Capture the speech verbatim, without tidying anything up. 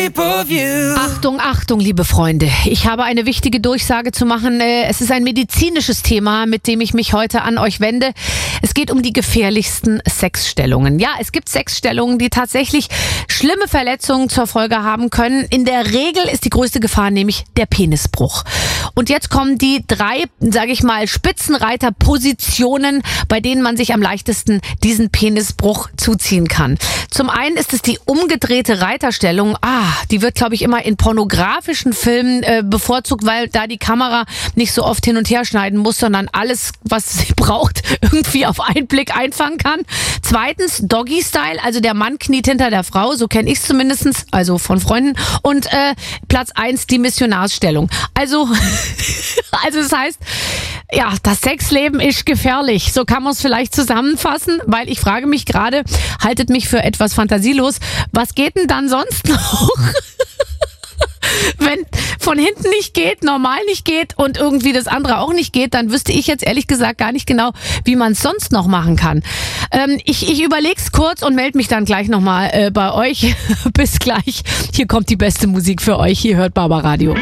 Achtung, Achtung, liebe Freunde. Ich habe eine wichtige Durchsage zu machen. Es ist ein medizinisches Thema, mit dem ich mich heute an euch wende. Es geht um die gefährlichsten Sexstellungen. Ja, es gibt Sexstellungen, die tatsächlich schlimme Verletzungen zur Folge haben können. In der Regel ist die größte Gefahr nämlich der Penisbruch. Und jetzt kommen die drei, sage ich mal, Spitzenreiterpositionen, bei denen man sich am leichtesten diesen Penisbruch zuziehen kann. Zum einen ist es die umgedrehte Reiterstellung. Ah, die wird, glaube ich, immer in pornografischen Filmen äh, bevorzugt, weil da die Kamera nicht so oft hin und her schneiden muss, sondern alles, was sie braucht, irgendwie auf einen Blick einfangen kann. Zweitens Doggy-Style, also der Mann kniet hinter der Frau, so kenne ich es zumindest, also von Freunden. Und äh, Platz eins die Missionarsstellung. Also, also das heißt, ja, das Sexleben ist gefährlich. So kann man es vielleicht zusammenfassen, weil ich frage mich gerade, haltet mich für etwas fantasielos, was geht denn dann sonst noch? Wenn von hinten nicht geht, normal nicht geht und irgendwie das andere auch nicht geht, dann wüsste ich jetzt ehrlich gesagt gar nicht genau, wie man es sonst noch machen kann. Ähm, ich ich überlege es kurz und melde mich dann gleich nochmal äh, bei euch. Bis gleich. Hier kommt die beste Musik für euch. Hier hört Barbaradio.